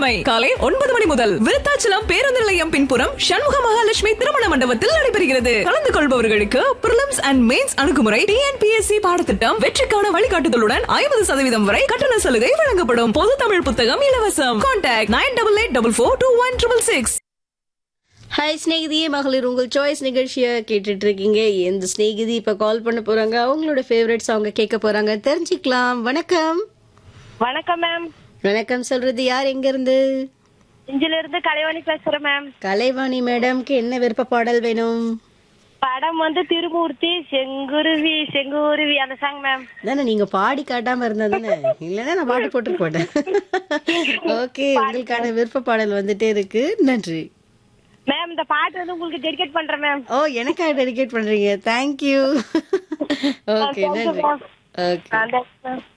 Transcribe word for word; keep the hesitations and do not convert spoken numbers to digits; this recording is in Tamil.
சனிக்கிழமை காலை ஒன்பது மணி முதல் விருத்தாச்சலம் பேருந்து நிலையம் பின்புறம் சண்முக மகாலட்சுமி திருமண மண்டபத்தில் நடைபெறுகிறது. கலந்து கொள்பவர்களுக்கு பிரிலிம்ஸ் அண்ட் மெயின்ஸ் அணுகுமுறை, டிஎன்பிஎஸ்சி பாடத்திட்டம், வெற்றிக்கான வழிகாட்டுதலுடன் ஐம்பது சதவீதம் வரை கட்டண சலுகை வழங்கப்படும். பொது தமிழ் புத்தகம் இலவசம். Contact nine double eight double four two one triple six. Hi ஸ்நேகிதியே, மகளிர் உங்கள் சாய்ஸ் நிகழ்ச்சியை கேட்டுட்டு இருக்கீங்க. எந்த ஸ்நேகிதி இப்ப கால் பண்ண போறாங்க, அவங்களோட ஃபேவரட் சாங்க கேட்க போறாங்க, தெரிஞ்சுக்கலாம். வணக்கம். வணக்கம் மேம். வணக்கம் சொல்றது யார், எங்க இருந்து? இஞ்சில இருந்து கலைவாணி பேசுறேன் மேம். கலைவாணி மேடம்க்கு என்ன விருப்ப பாடல் வேணும்? படம் வந்து திருமூர்த்தி செங்குருவி செங்குருவி அந்த சாங் மேம். தானே நீங்க பாடி காட்டாம இருந்தா தானே, இல்லைன்னா நான் பாட்டு போட்டு போட்டேன். ஓகே, உங்களுக்கான விருப்ப பாடல் வந்துட்டே இருக்கு. நன்றி மேம். இந்த பாட்டு வந்து உங்களுக்கு டெடிகேட் பண்றேன் மேம். ஓ, எனக்காக டெடிகேட் பண்றீங்க, தேங்க்யூ. ஓகே, நன்றி. ஓகே.